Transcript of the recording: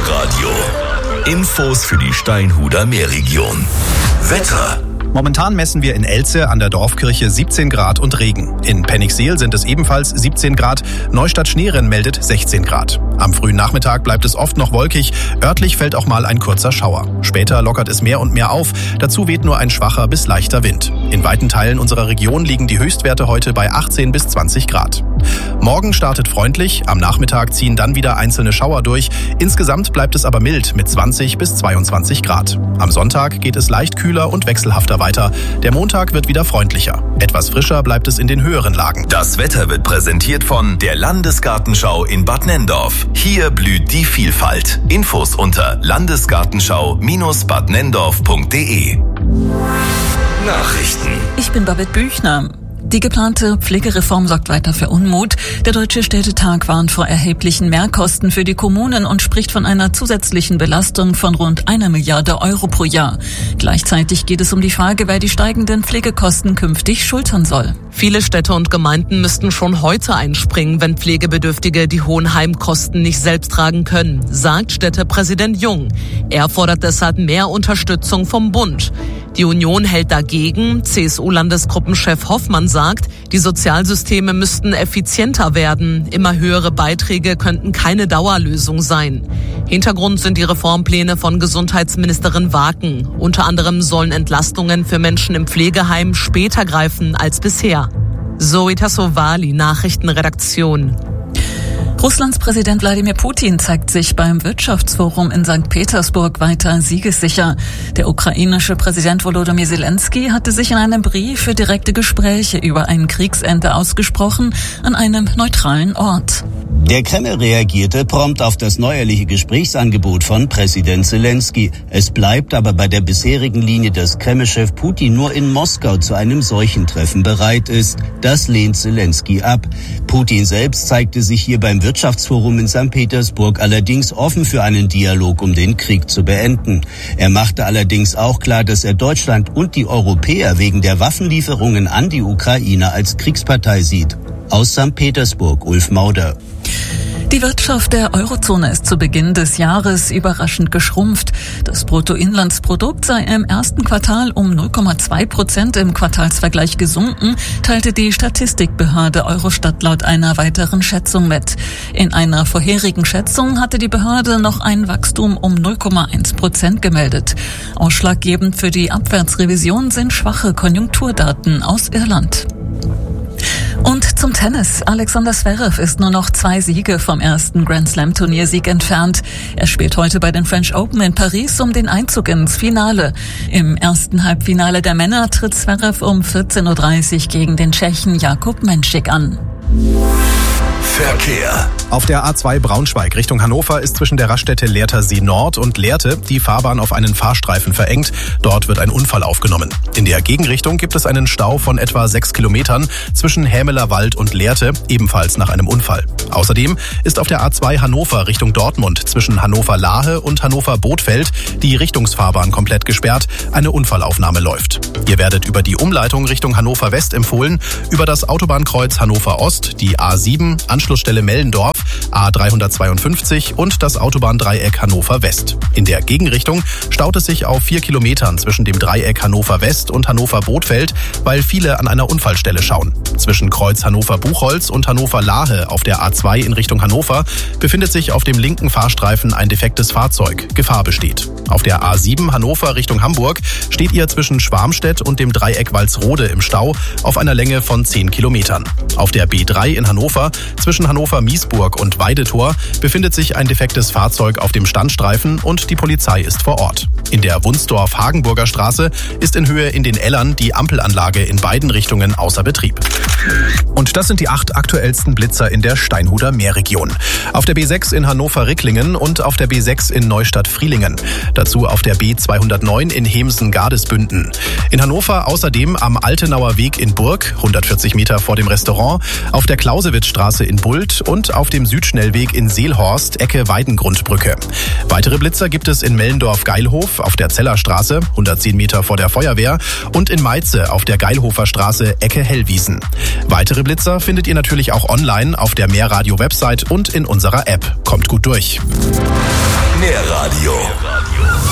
Inforadio. Infos für die Steinhuder Meerregion. Wetter. Momentan messen wir in Elze an der Dorfkirche 17 Grad und Regen. In Penningseel sind es ebenfalls 17 Grad. Neustadt-Schneeren meldet 16 Grad. Am frühen Nachmittag bleibt es oft noch wolkig. Örtlich fällt auch mal ein kurzer Schauer. Später lockert es mehr und mehr auf. Dazu weht nur ein schwacher bis leichter Wind. In weiten Teilen unserer Region liegen die Höchstwerte heute bei 18 bis 20 Grad. Morgen startet freundlich. Am Nachmittag ziehen dann wieder einzelne Schauer durch. Insgesamt bleibt es aber mild mit 20 bis 22 Grad. Am Sonntag geht es leicht kühler und wechselhafter weiter. Der Montag wird wieder freundlicher. Etwas frischer bleibt es in den höheren Lagen. Das Wetter wird präsentiert von der Landesgartenschau in Bad Nenndorf. Hier blüht die Vielfalt. Infos unter landesgartenschau-badnenndorf.de. Nachrichten. Ich bin Babette Büchner. Die geplante Pflegereform sorgt weiter für Unmut. Der Deutsche Städtetag warnt vor erheblichen Mehrkosten für die Kommunen und spricht von einer zusätzlichen Belastung von rund 1 Milliarde Euro pro Jahr. Gleichzeitig geht es um die Frage, wer die steigenden Pflegekosten künftig schultern soll. Viele Städte und Gemeinden müssten schon heute einspringen, wenn Pflegebedürftige die hohen Heimkosten nicht selbst tragen können, sagt Städtepräsident Jung. Er fordert deshalb mehr Unterstützung vom Bund. Die Union hält dagegen. CSU-Landesgruppenchef Hoffmann sagt, die Sozialsysteme müssten effizienter werden. Immer höhere Beiträge könnten keine Dauerlösung sein. Hintergrund sind die Reformpläne von Gesundheitsministerin Waken. Unter anderem sollen Entlastungen für Menschen im Pflegeheim später greifen als bisher. Zoe Tassovali, Nachrichtenredaktion. Russlands Präsident Wladimir Putin zeigt sich beim Wirtschaftsforum in St. Petersburg weiter siegessicher. Der ukrainische Präsident Volodymyr Zelensky hatte sich in einem Brief für direkte Gespräche über ein Kriegsende ausgesprochen, an einem neutralen Ort. Der Kreml reagierte prompt auf das neuerliche Gesprächsangebot von Präsident Zelensky. Es bleibt aber bei der bisherigen Linie, dass Kreml-Chef Putin nur in Moskau zu einem solchen Treffen bereit ist. Das lehnt Zelensky ab. Putin selbst zeigte sich hier beim Wirtschaftsforum in St. Petersburg allerdings offen für einen Dialog, um den Krieg zu beenden. Er machte allerdings auch klar, dass er Deutschland und die Europäer wegen der Waffenlieferungen an die Ukraine als Kriegspartei sieht. Aus St. Petersburg, Ulf Mauder. Die Wirtschaft der Eurozone ist zu Beginn des Jahres überraschend geschrumpft. Das Bruttoinlandsprodukt sei im ersten Quartal um 0,2% im Quartalsvergleich gesunken, teilte die Statistikbehörde Eurostat laut einer weiteren Schätzung mit. In einer vorherigen Schätzung hatte die Behörde noch ein Wachstum um 0,1% gemeldet. Ausschlaggebend für die Abwärtsrevision sind schwache Konjunkturdaten aus Irland. Und zum Tennis. Alexander Zverev ist nur noch 2 Siege vom ersten Grand-Slam-Turniersieg entfernt. Er spielt heute bei den French Open in Paris um den Einzug ins Finale. Im ersten Halbfinale der Männer tritt Zverev um 14:30 Uhr gegen den Tschechen Jakub Menšik an. Verkehr. Auf der A2 Braunschweig Richtung Hannover ist zwischen der Raststätte Lehrtersee Nord und Lehrte die Fahrbahn auf einen Fahrstreifen verengt. Dort wird ein Unfall aufgenommen. In der Gegenrichtung gibt es einen Stau von etwa 6 Kilometern zwischen Hämelerwald und Lehrte, ebenfalls nach einem Unfall. Außerdem ist auf der A2 Hannover Richtung Dortmund zwischen Hannover-Lahe und Hannover-Bothfeld die Richtungsfahrbahn komplett gesperrt. Eine Unfallaufnahme läuft. Ihr werdet über die Umleitung Richtung Hannover West empfohlen, über das Autobahnkreuz Hannover Ost, die A7, Anschlussstelle Mellendorf, A352 und das Autobahndreieck Hannover West. In der Gegenrichtung staut es sich auf 4 Kilometern zwischen dem Dreieck Hannover West und Hannover Bothfeld, weil viele an einer Unfallstelle schauen. Zwischen Kreuz Hannover-Buchholz und Hannover-Lahe auf der A2 in Richtung Hannover befindet sich auf dem linken Fahrstreifen ein defektes Fahrzeug. Gefahr besteht. Auf der A7 Hannover Richtung Hamburg steht ihr zwischen Schwarmstedt und dem Dreieck Walsrode im Stau auf einer Länge von 10 Kilometern. Auf der B3 in Hannover zwischen Hannover-Miesburg und Weidetor befindet sich ein defektes Fahrzeug auf dem Standstreifen und die Polizei ist vor Ort. In der Wunsdorf-Hagenburger Straße ist in Höhe in den Ellern die Ampelanlage in beiden Richtungen außer Betrieb. Und das sind die 8 aktuellsten Blitzer in der Steinhuder Meerregion. Auf der B6 in Hannover-Ricklingen und auf der B6 in Neustadt-Frielingen. Dazu auf der B209 in Hemsen-Gardesbünden. In Hannover außerdem am Altenauer Weg in Burg, 140 Meter vor dem Restaurant, auf der Clausewitz-Straße in Bult und auf dem Südschnellweg in Seelhorst, Ecke Weidengrundbrücke. Weitere Blitzer gibt es in Mellendorf-Geilhof auf der Zellerstraße, 110 Meter vor der Feuerwehr und in Meize auf der Geilhofer Straße, Ecke Hellwiesen. Weitere Blitzer findet ihr natürlich auch online auf der Meerradio-Website und in unserer App. Kommt gut durch. Mehr Radio.